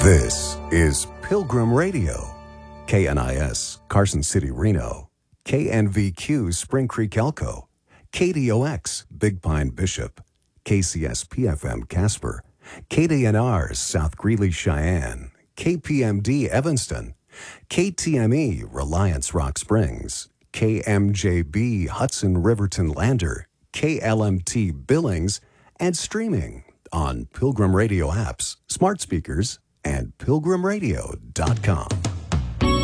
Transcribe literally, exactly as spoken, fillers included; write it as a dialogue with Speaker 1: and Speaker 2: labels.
Speaker 1: This is Pilgrim Radio, K N I S, Carson City, Reno, K N V Q, Spring Creek, Elko, K D O X, Big Pine, Bishop, K C S P F M, Casper, K D N R, South Greeley, Cheyenne, K P M D, Evanston, K T M E, Reliance, Rock Springs, K M J B, Hudson, Riverton, Lander, K L M T, Billings, and streaming on Pilgrim Radio apps, smart speakers, and pilgrim radio dot com.